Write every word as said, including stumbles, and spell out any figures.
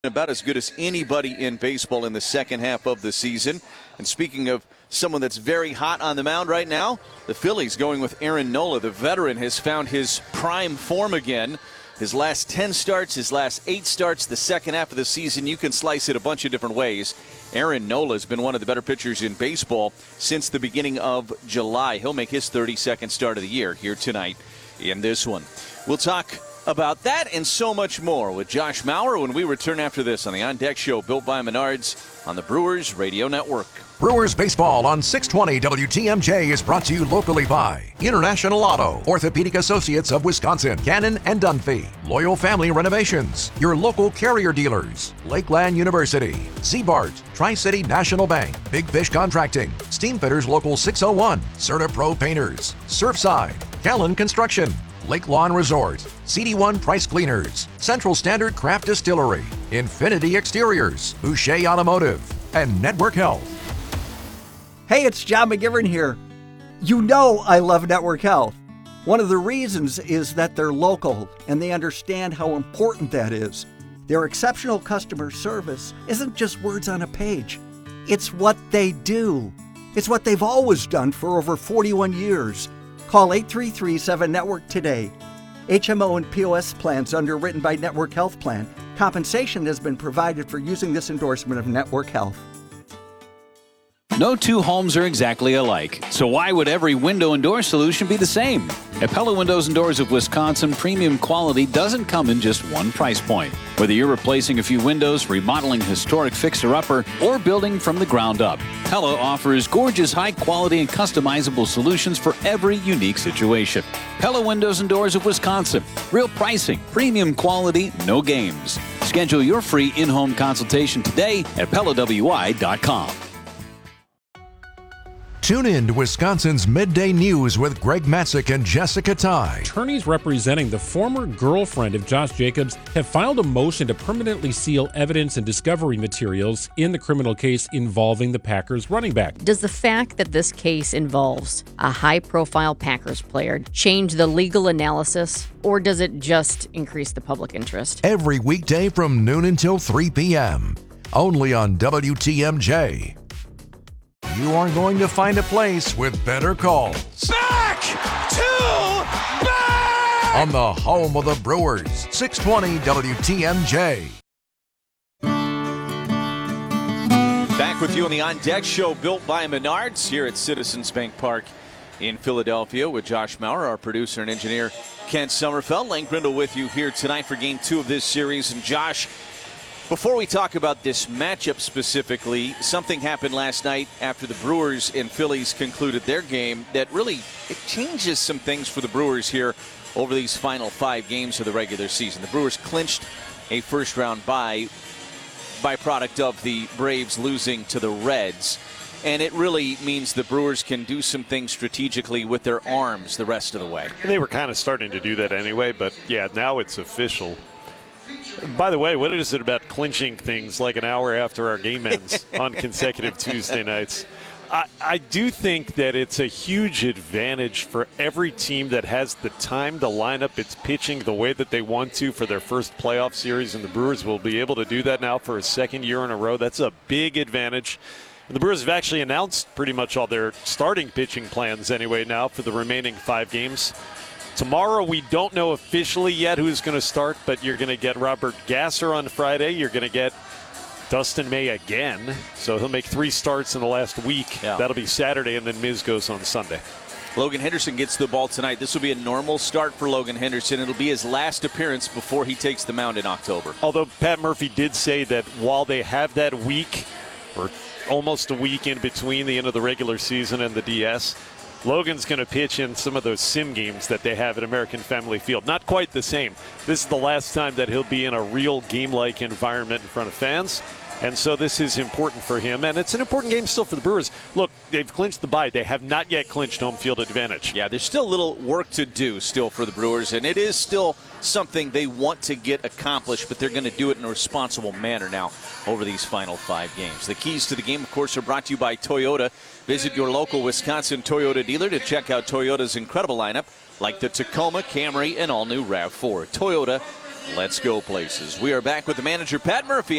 about as good as anybody in baseball in the second half of the season. And speaking of someone that's very hot on the mound right now, the Phillies going with Aaron Nola. The veteran has found his prime form again. His last ten starts, his last eight starts, the second half of the season, you can slice it a bunch of different ways. Aaron Nola has been one of the better pitchers in baseball since the beginning of July. He'll make his thirty-second start of the year here tonight in this one. We'll talk about that and so much more with Josh Mauer when we return after this on the On Deck Show, built by Menards on the Brewers Radio Network. Brewers baseball on six twenty W T M J is brought to you locally by International Auto, Orthopedic Associates of Wisconsin, Cannon and Dunphy, Loyal Family Renovations, your local carrier dealers, Lakeland University, Z-Bart, Tri-City National Bank, Big Fish Contracting, Steamfitters Local six oh one, Certa Pro Painters, Surfside, Callan Construction, Lake Lawn Resort, C D one Price Cleaners, Central Standard Craft Distillery, Infinity Exteriors, Boucher Automotive, and Network Health. Hey, it's John McGivern here. You know I love Network Health. One of the reasons is that they're local and they understand how important that is. Their exceptional customer service isn't just words on a page. It's what they do. It's what they've always done for over forty-one years. Call eight three three seven network today. H M O and P O S plans underwritten by Network Health Plan. Compensation has been provided for using this endorsement of Network Health. No two homes are exactly alike, so why would every window and door solution be the same? At Pella Windows and Doors of Wisconsin, premium quality doesn't come in just one price point. Whether you're replacing a few windows, remodeling historic fixer-upper, or building from the ground up, Pella offers gorgeous, high-quality, and customizable solutions for every unique situation. Pella Windows and Doors of Wisconsin. Real pricing, premium quality, no games. Schedule your free in-home consultation today at Pella W I dot com. Tune in to Wisconsin's Midday News with Greg Matzik and Jessica Ty. Attorneys representing the former girlfriend of Josh Jacobs have filed a motion to permanently seal evidence and discovery materials in the criminal case involving the Packers running back. Does the fact that this case involves a high-profile Packers player change the legal analysis, or does it just increase the public interest? Every weekday from noon until three p.m. Only on W T M J. You are going to find a place with better calls. Back to back! On the home of the Brewers, six twenty W T M J. Back with you on the On Deck Show, built by Menards here at Citizens Bank Park in Philadelphia with Josh Mauer, our producer and engineer, Kent Sommerfeld. Lane Grindle with you here tonight for game two of this series. And Josh, before we talk about this matchup specifically, something happened last night after the Brewers and Phillies concluded their game that really it changes some things for the Brewers here over these final five games of the regular season. The Brewers clinched a first-round bye, byproduct of the Braves losing to the Reds. And it really means the Brewers can do some things strategically with their arms the rest of the way. They were kind of starting to do that anyway, but yeah, now it's official. By the way, what is it about clinching things like an hour after our game ends on consecutive Tuesday nights? I, I do think that it's a huge advantage for every team that has the time to line up its pitching the way that they want to for their first playoff series, and the Brewers will be able to do that now for a second year in a row. That's a big advantage. And the Brewers have actually announced pretty much all their starting pitching plans anyway now for the remaining five games. Tomorrow, we don't know officially yet who's going to start, but you're going to get Robert Gasser on Friday. You're going to get Dustin May again. So he'll make three starts in the last week. Yeah. That'll be Saturday, and then Miz goes on Sunday. Logan Henderson gets the ball tonight. This will be a normal start for Logan Henderson. It'll be his last appearance before he takes the mound in October. Although Pat Murphy did say that while they have that week, or almost a week in between the end of the regular season and the D S, Logan's going to pitch in some of those sim games that they have at American Family Field. Not quite the same. This is the last time that he'll be in a real game-like environment in front of fans. And so this is important for him. And it's an important game still for the Brewers. Look, they've clinched the bye. They have not yet clinched home field advantage. Yeah, there's still a little work to do still for the Brewers. And it is still something they want to get accomplished, but they're going to do it in a responsible manner now over these final five games. The keys to the game, of course, are brought to you by Toyota. Visit your local Wisconsin Toyota dealer to check out Toyota's incredible lineup, like the Tacoma, Camry, and all-new RAV four. Toyota, let's go places. We are back with the manager, Pat Murphy.